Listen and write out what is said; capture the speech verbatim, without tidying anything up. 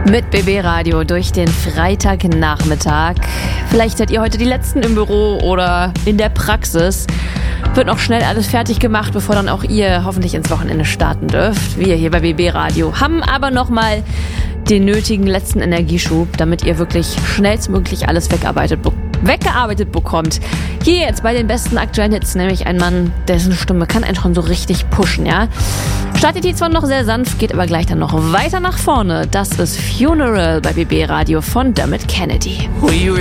Mit B B Radio durch den Freitagnachmittag. Vielleicht seid ihr heute die Letzten im Büro oder in der Praxis. Wird noch schnell alles fertig gemacht, bevor dann auch ihr hoffentlich ins Wochenende starten dürft. Wir hier bei B B Radio haben aber nochmal den nötigen letzten Energieschub, damit ihr wirklich schnellstmöglich alles wegarbeitet bekommt. weggearbeitet bekommt. Hier jetzt bei den besten aktuellen Hits, nämlich ein Mann, dessen Stimme kann einen schon so richtig pushen, ja? Startet hier zwar noch sehr sanft, geht aber gleich dann noch weiter nach vorne. Das ist Funeral bei B B Radio von Dermot Kennedy. We were